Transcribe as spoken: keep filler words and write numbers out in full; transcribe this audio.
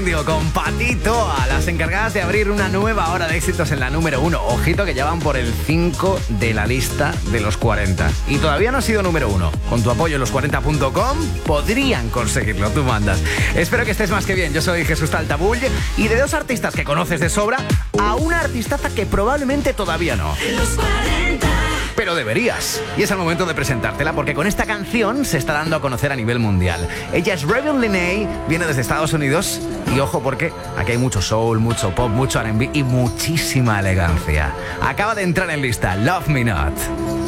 Con Patito, a las encargadas de abrir una nueva hora de éxitos en la número uno. Ojito que ya van por el cinco de la lista de los cuarenta. Y todavía no ha sido número uno. Con tu apoyo en los cuarenta punto com podrían conseguirlo, tú mandas. Espero que estés más que bien. Yo soy Jesús Taltabull. Y de dos artistas que conoces de sobra, a una artistaza que probablemente todavía no. Los cuarenta. Pero deberías. Y es el momento de presentártela porque con esta canción se está dando a conocer a nivel mundial. Ella es Rebel Lene, viene desde Estados Unidos. Y ojo porque aquí hay mucho soul, mucho pop, mucho R and B y muchísima elegancia. Acaba de entrar en lista Love Me Not.